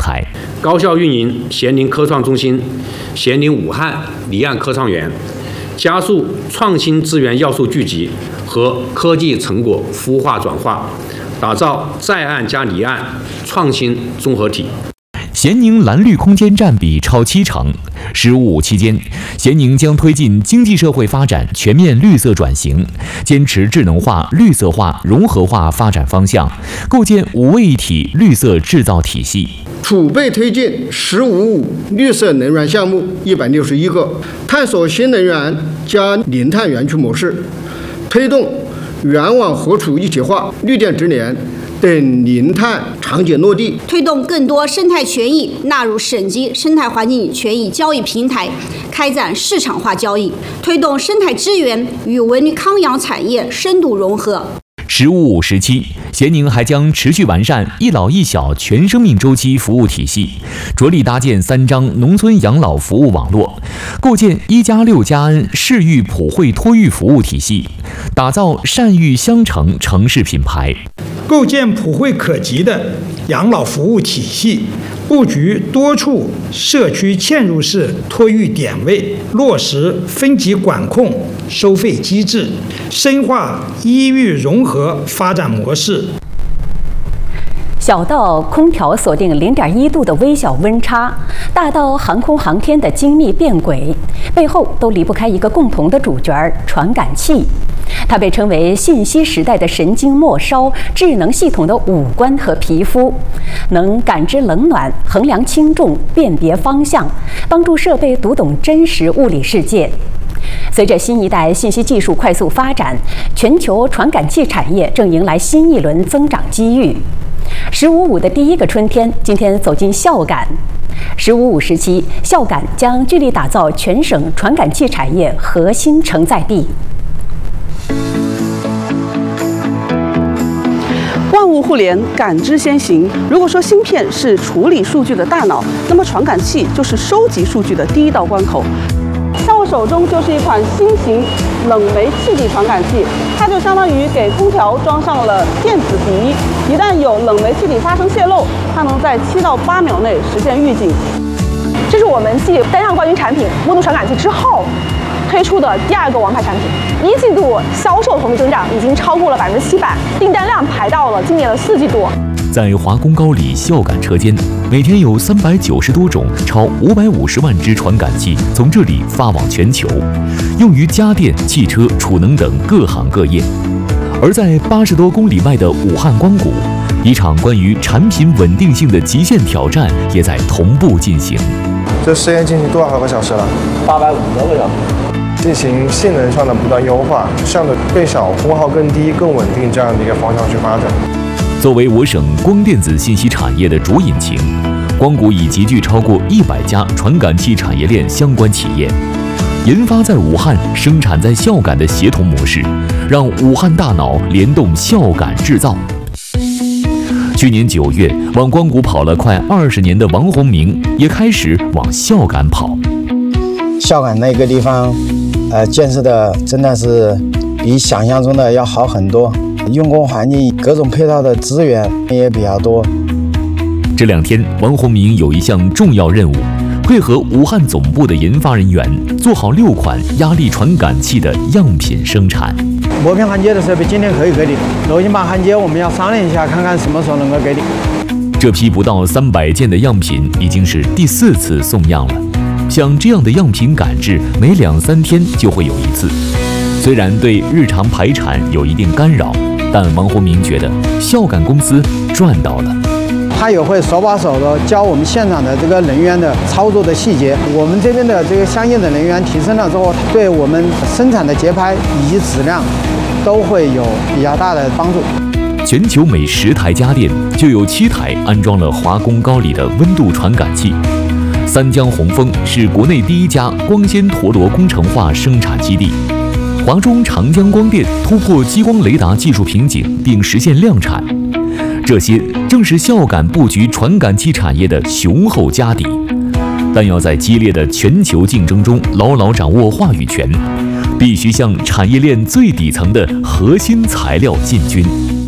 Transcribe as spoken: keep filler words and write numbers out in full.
台， 高效运营咸宁科创中心、咸宁武汉离岸科创园，加速创新资源要素聚集和科技成果孵化转化，打造在岸加离岸创新综合体。 咸宁蓝绿空间占比超七成。十五五期间，咸宁将推进经济社会发展全面绿色转型，坚持智能化、绿色化、融合化发展方向，构建五位一体绿色制造体系。 储备推进“十五五”绿色能源项目一百六十一个，探索新能源加零碳园区模式，推动源网合储一体化、绿电直连等零碳场景落地， 推动更多生态权益纳入省级生态环境权益交易平台，开展市场化交易，推动生态资源与文康养产业深度融合。 十五五时期，咸宁还将持续完善一老一小全生命周期服务体系，着力搭建三张农村养老服务网络，构建一加六加 N 市域普惠托育服务体系，打造善育相城城市品牌， 构建普惠可及的养老服务体系，布局多处社区嵌入式托育点位，落实分级管控收费机制，深化医育融合发展模式。 小到空调锁定零点一度的微小温差，大到航空航天的精密变轨，背后都离不开一个共同的主角——传感器。它被称为信息时代的神经末梢，智能系统的五官和皮肤，能感知冷暖、衡量轻重、辨别方向，帮助设备读懂真实物理世界。随着新一代信息技术快速发展，全球传感器产业正迎来新一轮增长机遇。十五五的第一个春天，今天走进孝感。十五五时期，孝感将致力打造全省传感器产业核心承载地。 万物互联，感知先行。如果说芯片是处理数据的大脑，那么传感器就是收集数据的第一道关口。在我手中就是一款新型冷媒气体传感器，它就相当于给空调装上了电子鼻，一旦有冷媒气体发生泄漏，它能在七到八秒内实现预警。 这是我们继单向冠军产品温度传感器之后推出的第二个王牌产品，一季度销售同比增长已经超过了百分之七百，订单量排到了今年的四季度。 在华工高里孝感车间，每天有三百九十多种、超五百五十万只传感器从这里发往全球，用于家电、汽车、储能等各行各业。而在八十多公里外的武汉光谷，一场关于产品稳定性的极限挑战也在同步进行。 这实验进行多少个小时了？ 八百五十个小时。 进行性能上的不断优化，向着更小、功耗更低、更稳定这样的一个方向去发展。 作为我省光电子信息产业的主引擎，光谷已集聚超过一百家传感器产业链相关企业，研发在武汉、生产在孝感的协同模式，让武汉大脑联动孝感制造。去年九月，往光谷跑了快二十年的王洪明也开始往孝感跑。 孝感那个地方，呃，建设的真的是比想象中的要好很多。用工环境、各种配套的资源也比较多。 这两天，王洪明有一项重要任务，配合武汉总部的研发人员，做好六款压力传感器的样品生产。 磨片焊接的设备今天可以给你，螺芯板焊接我们要商量一下，看看什么时候能够给你。 这批不到三百件的样品已经是第四次送样了。像这样的样品赶制，每两三天就会有一次，虽然对日常排产有一定干扰。但王洪明觉得孝感公司赚到了， 他也会手把手的教我们现场的这个人员的操作的细节，我们这边的这个相应的人员提升了之后，对我们生产的节拍以及质量都会有比较大的帮助。 全球每十台家电就有七台安装了华工高里的温度传感器。三江宏丰是国内第一家光纤陀螺工程化生产基地。华中长江光电突破激光雷达技术瓶颈，并实现量产，这些正是孝感布局传感器产业的雄厚家底。但要在激烈的全球竞争中牢牢掌握话语权，必须向产业链最底层的核心材料进军。